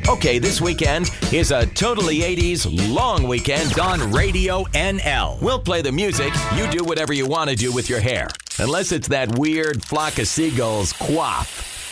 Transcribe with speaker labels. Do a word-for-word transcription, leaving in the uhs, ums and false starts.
Speaker 1: Okay, this weekend is a totally eighties long weekend on Radio N L. We'll play the music, you do whatever you want to do with your hair. Unless it's that weird flock of seagulls quaff.